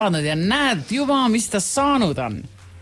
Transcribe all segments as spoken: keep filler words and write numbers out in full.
ja näed juba, mis ta saanud on.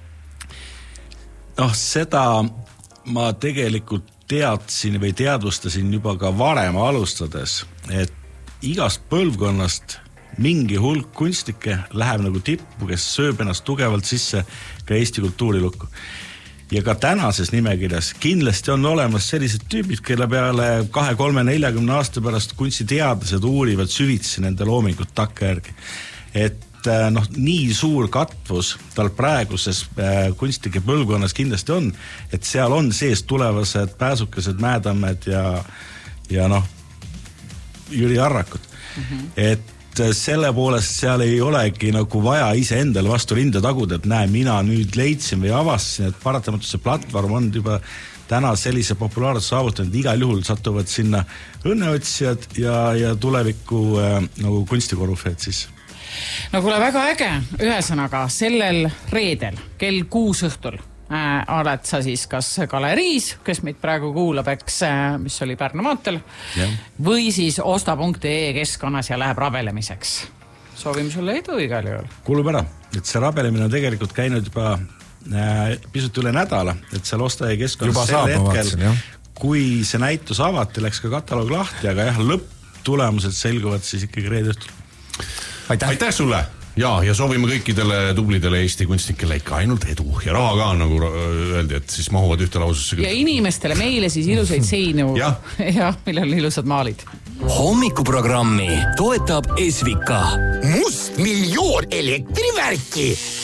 noh, seda ma tegelikult teadsin või teadvustasin juba ka varem alustades, et igast põlvkonnast mingi hulk kunstnikke läheb nagu tippu, kes sööb ennast tugevalt sisse ka Eesti kultuurilukku. Ja ka tänases nimekirjas kindlasti on olemas sellised tüübid, kelle peale kahe, kolme, neljakümne aasta pärast kunstiteadlased uurivad süvitsi nende loomingut takka järgi. Et noh, nii suur katvus tal praeguses äh, kunstnike põlvkonnas kindlasti on, et seal on sees tulevased pääsukesed, Mäetammed ja, ja noh, Jüri Arrakud. Mm-hmm. Et selle poolest seal ei olegi nagu vaja ise endale vastu rinda taguda, et näe, mina nüüd leidsin või avastasin, et paratamatult see platvorm on juba täna sellise populaarsuse saavutanud, igal juhul satuvad sinna õnneotsijad ja, ja tuleviku äh, nagu kunstikorufeed siis. No kuule, väga äge, ühesõnaga sellel reedel kell kuus õhtul äh, oled sa siis kas galeriis, kes meid praegu kuulab, eks, äh, mis oli Pärnu maantel, või siis osta punkt ee keskkonnas ja läheb rabelemiseks. Soovime sulle edu igal juhul. Kuulub ära, et see rabelemine on tegelikult käinud juba äh, pisut üle nädala, et seal osta ee keskkonnas sel hetkel, vaatsin, kui see näitus avati, läks ka kataloog lahti, aga jah, lõpptulemused selguvad siis ikkagi reede õhtul. Aitäh. Aitäh sulle ja, ja soovime kõikidele tublidele Eesti kunstnikele ikka ainult edu ja raha ka, nagu öeldi, et siis mahuvad ühte laususse. Ja inimestele meile siis ilusaid seinu ja, ja millel on ilusad maalid. Hommikuprogrammi toetab Esvika. Must miljoon elektrivärki.